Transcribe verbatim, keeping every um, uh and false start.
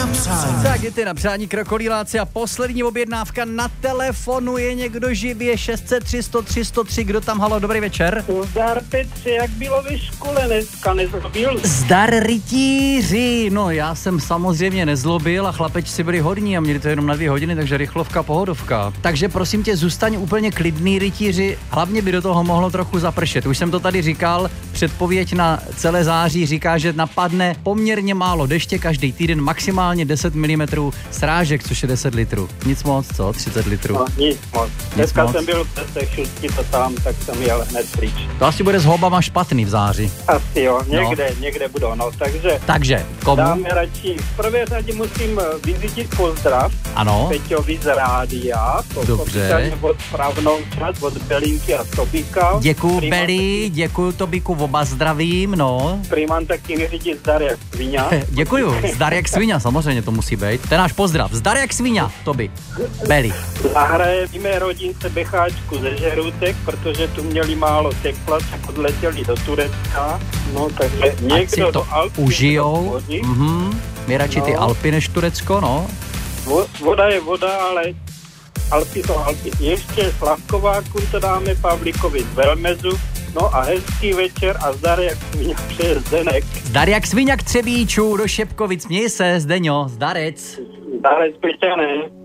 na přání. Tak jděte na přání, krokolíláci, a poslední objednávka na telefonu. Je někdo živě? šest set tři sto tři sto tři, kdo tam, halo, dobrý večer. Zdar Petře, jak bylo ve škole dneska, nezlobil? Zdar rytíři, no já jsem samozřejmě nezlobil a chlapečci byli hodní a měli to jenom na dvě hodiny, takže rychlovka, pohodovka. Takže prosím tě, zůstaň úplně klidný, rytíři, hlavně by do toho mohlo trochu zapršet. Už jsem to tady říkal, předpověď na celé září říká, že napadne poměrně málo deště každý týden, maximálně deset milimetrů srážek, což je deset litrů. Nic moc, co? třicet litrů. No, nic moc. Dneska jsem byl v Testech, šutky to tam, tak jsem jel hned pryč. To asi bude s houbama špatný v září. Asi jo, někde, no. někde budou, no, takže... Takže, komu? Dáme radši, v prvé řadě musím vyřídit pozdrav. Ano. Peťovi z rádia. Dobře. Od správnou čas, od Belinky a Tobíka. Děkuju, Beli, děkuju Tobíku, oba zdravím, no. Prý mám taky vyřídit zdar jak sviňa. Děkuju, zdar jak sviňa, samozřejmě to musí být. To je náš pozdrav, zdar jak sviňa, Tobi, Beli. Zahrajeme rodince Becháčku ze Žerutek, protože tu měli málo tepla, tak odletěli do Turecka. No, takže někdo do Alpy. Užijou. Mhm. My radši no. ty Alpy než Turecko, no. Voda je voda, ale Alpy jsou Alpy. Ještě Slavkováku to dáme Pavlíkovi z Velmezu. No a hezký večer a zdar jak sviňa přeje Zdenek. Zdar jak sviňa k Třebíčů do Šepkovic. Měj se, Zdeňo, zdarec. Zdarec, Peťané.